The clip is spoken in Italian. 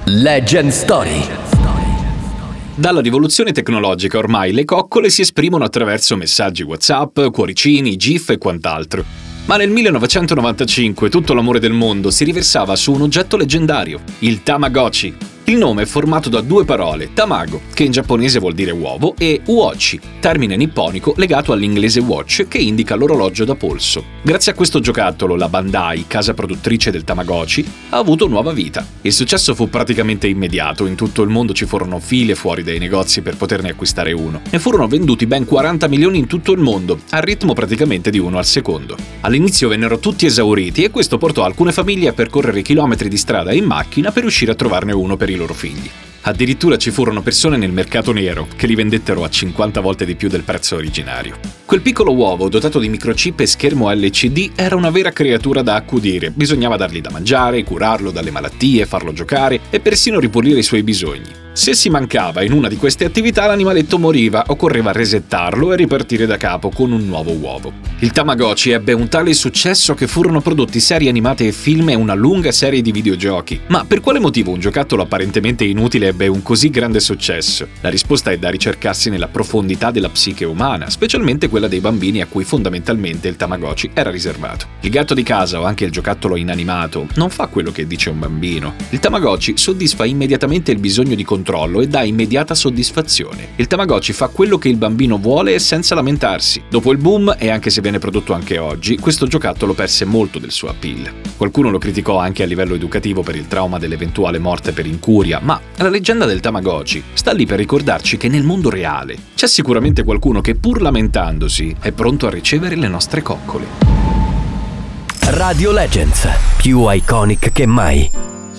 Legend Story. Dalla rivoluzione tecnologica ormai le coccole si esprimono attraverso messaggi WhatsApp, cuoricini, GIF e quant'altro. Ma nel 1995 tutto l'amore del mondo si riversava su un oggetto leggendario, il Tamagotchi. Il nome è formato da due parole, tamago, che in giapponese vuol dire uovo, e uochi, termine nipponico legato all'inglese watch, che indica l'orologio da polso. Grazie a questo giocattolo, la Bandai, casa produttrice del Tamagotchi, ha avuto nuova vita. Il successo fu praticamente immediato, in tutto il mondo ci furono file fuori dai negozi per poterne acquistare uno. Ne furono venduti ben 40 milioni in tutto il mondo, al ritmo praticamente di uno al secondo. All'inizio vennero tutti esauriti e questo portò alcune famiglie a percorrere chilometri di strada in macchina per riuscire a trovarne uno per i loro figli. Addirittura ci furono persone nel mercato nero che li vendettero a 50 volte di più del prezzo originario. Quel piccolo uovo dotato di microchip e schermo LCD era una vera creatura da accudire. Bisognava dargli da mangiare, curarlo dalle malattie, farlo giocare e persino ripulire i suoi bisogni. Se si mancava in una di queste attività, l'animaletto moriva, occorreva resettarlo e ripartire da capo con un nuovo uovo. Il Tamagotchi ebbe un tale successo che furono prodotti serie animate e film e una lunga serie di videogiochi. Ma per quale motivo un giocattolo apparentemente inutile ebbe un così grande successo? La risposta è da ricercarsi nella profondità della psiche umana, specialmente quella dei bambini a cui fondamentalmente il Tamagotchi era riservato. Il gatto di casa o anche il giocattolo inanimato non fa quello che dice un bambino. Il Tamagotchi soddisfa immediatamente il bisogno di controllo e dà immediata soddisfazione. Il Tamagotchi fa quello che il bambino vuole e senza lamentarsi. Dopo il boom, e anche se viene prodotto anche oggi, questo giocattolo perse molto del suo appeal. Qualcuno lo criticò anche a livello educativo per il trauma dell'eventuale morte per incuria, ma la leggenda del Tamagotchi sta lì per ricordarci che nel mondo reale c'è sicuramente qualcuno che, pur lamentandosi, è pronto a ricevere le nostre coccole. Radio Legends, più iconic che mai.